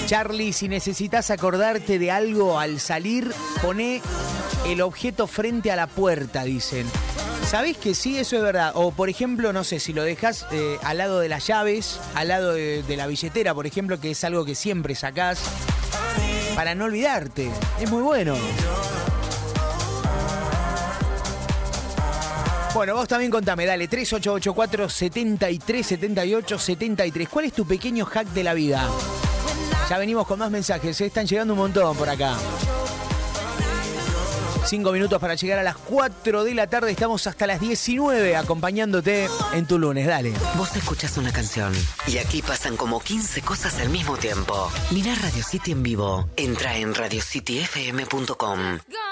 Charlie, si necesitas acordarte de algo al salir, poné el objeto frente a la puerta, dicen. ¿Sabés que sí? Eso es verdad. O, por ejemplo, no sé, si lo dejás al lado de las llaves, al lado de la billetera, por ejemplo, que es algo que siempre sacás, para no olvidarte. Es muy bueno. Bueno, vos también contame, dale, 3884-7378-73. ¿Cuál es tu pequeño hack de la vida? Ya venimos con más mensajes, están llegando un montón por acá. 5 minutos para llegar a las 4 de la tarde. Estamos hasta las 19 acompañándote en tu lunes. Dale. Vos escuchás una canción y aquí pasan como 15 cosas al mismo tiempo. Mirá Radio City en vivo. Entra en radiocityfm.com.